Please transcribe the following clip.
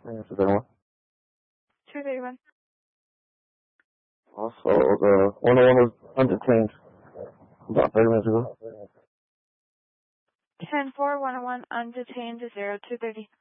Answer that one. 231. Also, the 101 was undetained about 30 minutes ago. 10-4, 101, undetained, 0230.